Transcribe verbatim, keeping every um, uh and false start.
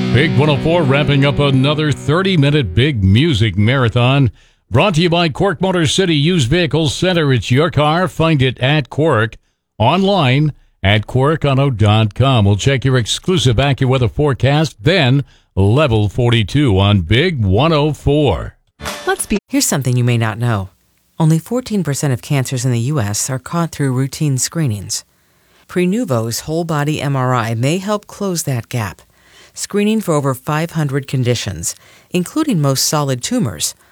Big one oh four wrapping up another thirty-minute big music marathon. Brought to you by Quirk Motor City Used Vehicles Center. It's your car. Find it at Quirk. Online at quirk auto dot com. We'll check your exclusive AccuWeather forecast, then level forty-two on Big one oh four. Let's be. Here's something you may not know. Only fourteen percent of cancers in the U S are caught through routine screenings. Prenuvo's whole body M R I may help close that gap. Screening for over five hundred conditions, including most solid tumors,